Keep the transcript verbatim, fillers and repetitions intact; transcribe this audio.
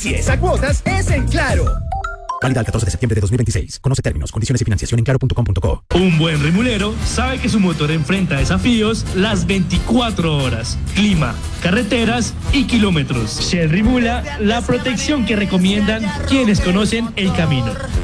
Si es a cuotas, es en Claro. Válida el catorce de septiembre de dos mil veintiséis. Conoce términos, condiciones y financiación en claro punto com punto co. Un buen rimulero sabe que su motor enfrenta desafíos las veinticuatro horas. Clima, carreteras y kilómetros. Shell Rimula, la protección que recomiendan quienes conocen el camino.